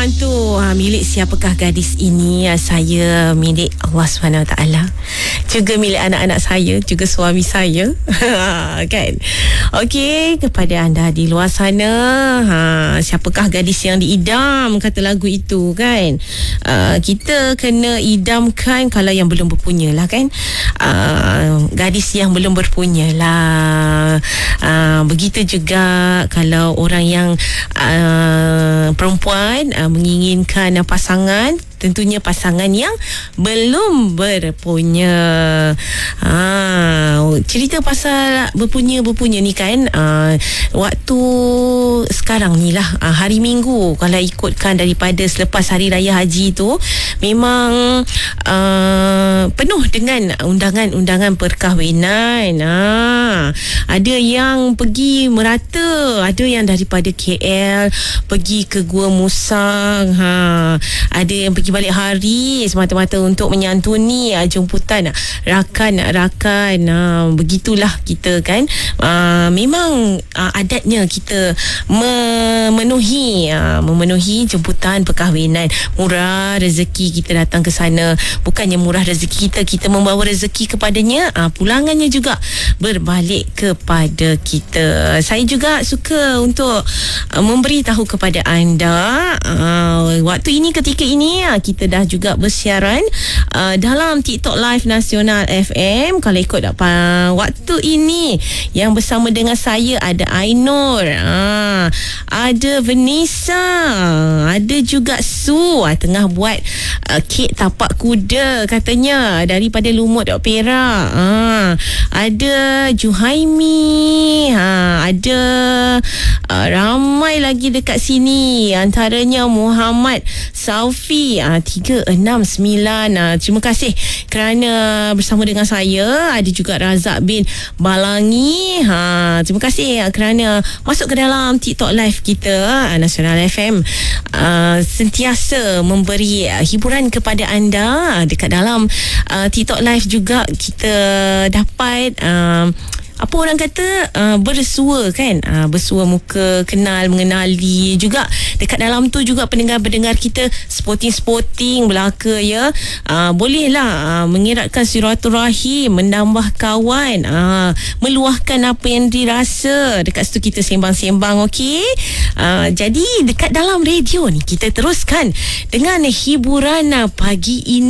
soalan tu, milik siapakah gadis ini? Saya milik Allah SWT, juga milik anak-anak saya, juga suami saya. Kan? Okey, kepada anda di luar sana, siapakah gadis yang diidam, kata lagu itu kan? Kita kena idamkan kalau yang belum berpunya lah kan? Gadis yang belum berpunya lah. Begitu juga kalau orang yang perempuan menginginkan pasangan, tentunya pasangan yang belum berpunya. Cerita pasal berpunya ni kan, waktu sekarang ni lah, hari Minggu, kalau ikutkan daripada selepas Hari Raya Haji tu, memang penuh dengan undangan-undangan perkahwinan. Ada yang pergi merata, ada yang daripada KL pergi ke Gua Musang, ada yang pergi balik hari semata-mata untuk menyantuni jemputan rakan-rakan. Begitulah kita kan, memang adatnya kita memenuhi jemputan perkahwinan. Murah rezeki kita datang ke sana, bukannya murah rezeki kita membawa rezeki kepadanya, pulangannya juga berbalik kepada kita. Saya juga suka untuk memberitahu kepada anda, waktu ini, ketika ini, kita dah juga bersiaran dalam TikTok Live Nasional FM. Kalau ikut waktu ini, yang bersama dengan saya ada Ainur, ada Vanessa, ada juga Su, tengah buat kek tapak kuda katanya daripada Lumut Perak. Ada Juhaimi, ada ramai lagi dekat sini, antaranya Muhammad Saufi 369. Terima kasih kerana bersama dengan saya. Ada juga Razak bin Balangi, terima kasih kerana masuk ke dalam TikTok Live kita Nasional FM. Sentiasa memberi hiburan kepada anda. Dekat dalam TikTok Live juga kita dapat apa orang kata, bersua kan, bersua muka, kenal, mengenali juga. Dekat dalam tu juga pendengar-pendengar kita sporting belaka ya. Bolehlah mengeratkan silaturahim, menambah kawan, meluahkan apa yang dirasa. Dekat situ kita sembang-sembang, okey. Jadi dekat dalam radio ni kita teruskan dengan hiburan pagi ini.